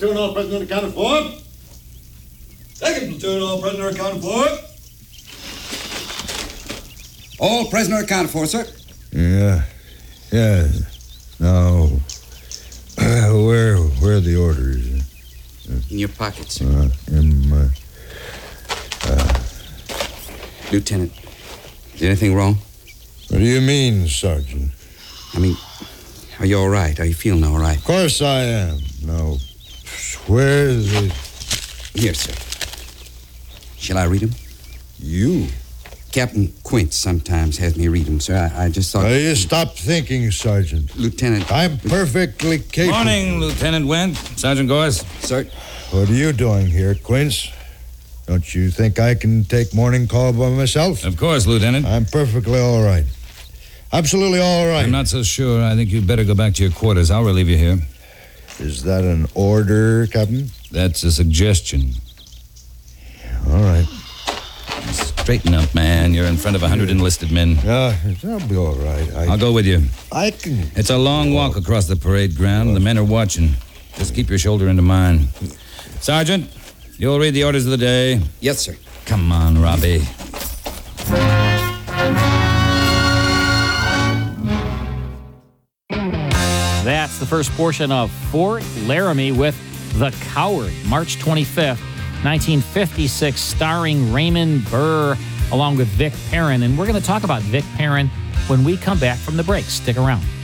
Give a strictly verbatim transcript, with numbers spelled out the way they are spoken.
platoon, all present accounted for. Second platoon, all prisoner accounted for. All prisoner accounted for, sir. Yeah. Yeah. Now, uh, where where are the orders? In your pocket, sir. Uh, in my... Uh, Lieutenant, is there anything wrong? What do you mean, Sergeant? I mean, are you all right? Are you feeling all right? Of course I am. Now, where's the... Here, sir. Shall I read them? You? Captain Quint sometimes has me read them, sir. I, I just thought... Now, you stop thinking, Sergeant. Lieutenant... I'm perfectly capable... Morning, Lieutenant Went. Sergeant Gorse. Sir? What are you doing here, Quince? Don't you think I can take morning call by myself? Of course, Lieutenant. I'm perfectly all right. Absolutely all right. I'm not so sure. I think you'd better go back to your quarters. I'll relieve you here. Is that an order, Captain? That's a suggestion. All right. Straighten up, man. You're in front of a hundred enlisted men. Uh, I'll be all right. I, I'll go with you. I can... It's a long walk across the parade ground. The men are watching. Just keep your shoulder into mine. Sergeant, you'll read the orders of the day. Yes, sir. Come on, Robbie. That's the first portion of Fort Laramie with The Coward, March twenty-fifth, nineteen fifty-six, starring Raymond Burr along with Vic Perrin. And we're going to talk about Vic Perrin when we come back from the break. Stick around.